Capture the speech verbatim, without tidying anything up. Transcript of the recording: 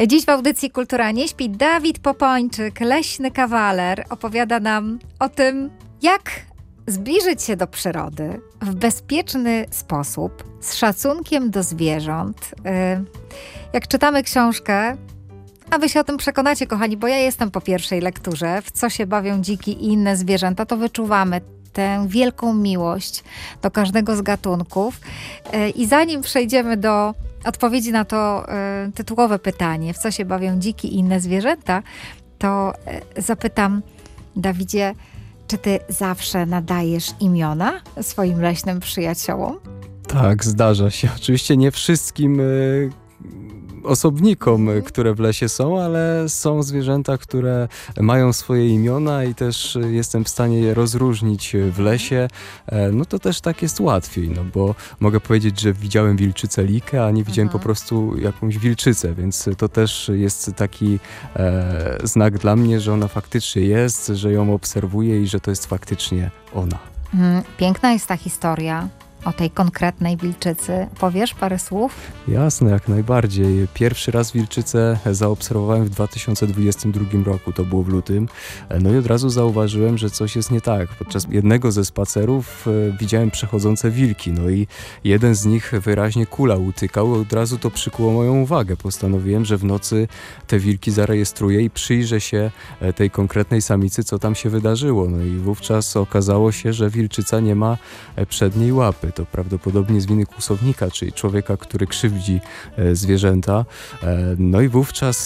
Dziś w audycji Kultura nie śpi Dawid Popończyk, leśny kawaler, opowiada nam o tym, jak zbliżyć się do przyrody w bezpieczny sposób, z szacunkiem do zwierząt. Jak czytamy książkę, a wy się o tym przekonacie, kochani, bo ja jestem po pierwszej lekturze, w co się bawią dziki i inne zwierzęta, to wyczuwamy tę wielką miłość do każdego z gatunków. I zanim przejdziemy do odpowiedzi na to y, tytułowe pytanie, w co się bawią dziki i inne zwierzęta, to y, zapytam, Dawidzie, czy ty zawsze nadajesz imiona swoim leśnym przyjaciołom? Tak, zdarza się. Oczywiście nie wszystkim y, osobnikom, Mhm. które w lesie są, ale są zwierzęta, które mają swoje imiona i też jestem w stanie je rozróżnić w lesie. E, no to też tak jest łatwiej, no bo mogę powiedzieć, że widziałem wilczycę Likę, a nie widziałem Mhm. po prostu jakąś wilczycę, więc to też jest taki e, znak dla mnie, że ona faktycznie jest, że ją obserwuję i że to jest faktycznie ona. Mm, Piękna jest ta historia o tej konkretnej wilczycy. Powiesz parę słów? Jasne, jak najbardziej. Pierwszy raz wilczycę zaobserwowałem w dwa tysiące dwudziestym drugim roku, to było w lutym. No i od razu zauważyłem, że coś jest nie tak. Podczas jednego ze spacerów e, widziałem przechodzące wilki, no i jeden z nich wyraźnie kulał, utykał. Od razu to przykuło moją uwagę. Postanowiłem, że w nocy te wilki zarejestruję i przyjrzę się e, tej konkretnej samicy, co tam się wydarzyło. No i wówczas okazało się, że wilczyca nie ma e, przedniej łapy. To prawdopodobnie z winy kłusownika, czyli człowieka, który krzywdzi e, zwierzęta. E, no i wówczas